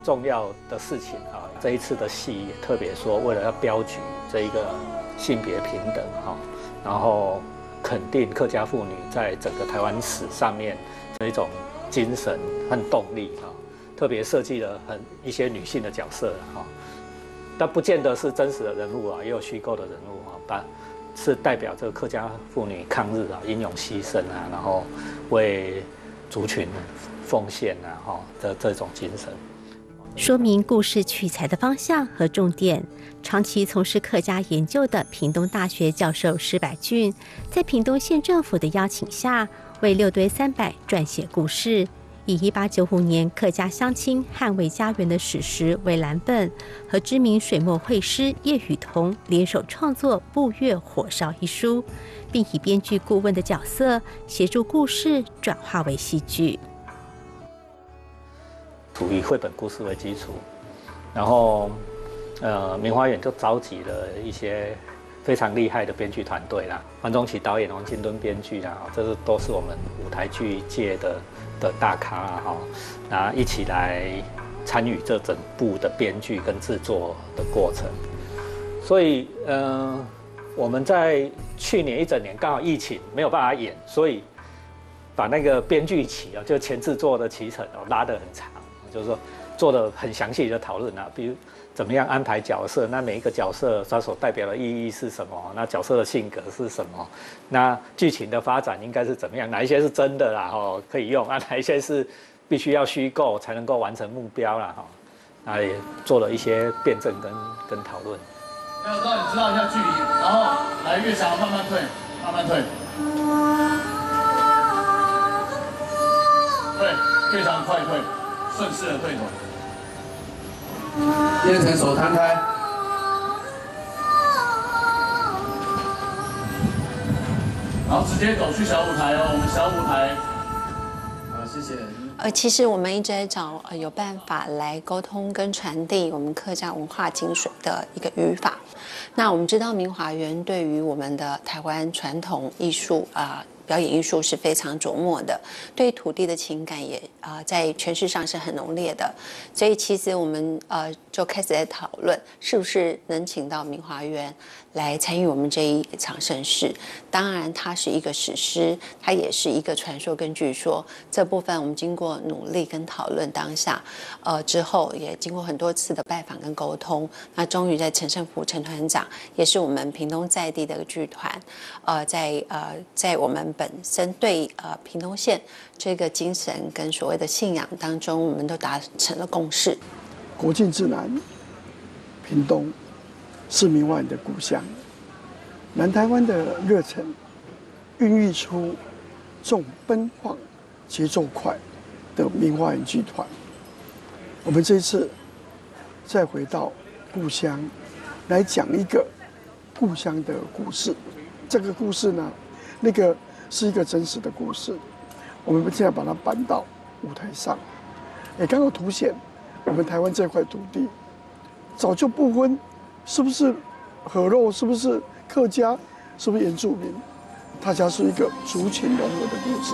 重要的事情啊，这一次的戏也特别说，为了要标举这一个性别平等哈，然后肯定客家妇女在整个台湾史上面的一种精神和动力哈，特别设计了一些女性的角色哈，但不见得是真实的人物啊，也有虚构的人物哈，是代表这个客家妇女抗日啊、英勇牺牲啊，然后为族群奉献啊哈的这种精神。 说明故事取材的方向和重点。长期从事客家研究的屏东大学教授施百俊，在屏东县政府的邀请下，为6堆300撰写故事，以1895年客家乡亲捍卫家园的史实为蓝本，和知名水墨绘师叶宇彤联手创作《步月火烧》一书，并以编剧顾问的角色协助故事转化为戏剧。 以绘本故事为基础，然后明华园就召集了一些非常厉害的编剧团队啦，黄宗祺导演、王金敦编剧啦，这都是我们舞台剧界的大咖啦哈，然后一起来参与这整部的编剧跟制作的过程。所以我们在去年一整年刚好疫情没有办法演，所以把那个编剧期就前制作的期程拉得很长。就是说，做了很详细的讨论啊，比如怎么样安排角色，那每一个角色它所代表的意义是什么？那角色的性格是什么？那剧情的发展应该是怎么样？哪一些是真的啦？可以用啊，哪一些是必须要虚构才能够完成目标啦？那也做了一些辩证跟讨论。 要让你知道一下距离，然后来越长慢慢退，慢慢退，对，越长快退。顺势的对头，变成手摊开，然后直接走去小舞台哦，我们小舞台。好，谢谢。 其实我们一直在找有办法来沟通跟传递我们客家文化精髓的一个语法。那我们知道明华园对于我们的台湾传统艺术表演艺术是非常琢磨的，对土地的情感也在诠释上是很浓烈的，所以其实我们就开始在讨论，是不是能请到明华园来参与我们这一场盛事。当然，它是一个史诗，它也是一个传说跟据说。这部分我们经过努力跟讨论当下，之后也经过很多次的拜访跟沟通，那终于在陈胜福陈团长，也是我们屏东在地的一个剧团，在我们本身对屏东县这个精神跟所谓的信仰当中，我们都达成了共识。 国境之南，屏东是明华园的故乡，南台湾的热忱，孕育出重奔放、节奏快的明华园剧团。我们这一次再回到故乡，来讲一个故乡的故事。这个故事呢，那个是一个真实的故事，我们现在把它搬到舞台上，也刚好凸显我们台湾这块土地早就不分是不是河洛，是不是客家，是不是原住民，大家是一个族群融合的故事。